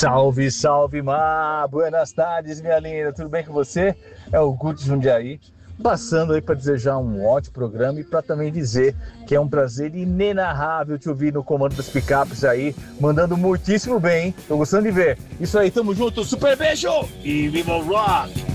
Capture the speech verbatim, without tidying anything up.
Salve, salve, Má! Buenas tardes, minha linda. Tudo bem com você? É o Guto Jundiaí, passando aí para desejar um ótimo programa e para também dizer que é um prazer inenarrável te ouvir no comando das picapes aí, mandando muitíssimo bem, hein? Tô gostando de ver. Isso aí, tamo junto, super beijo! E viva o rock!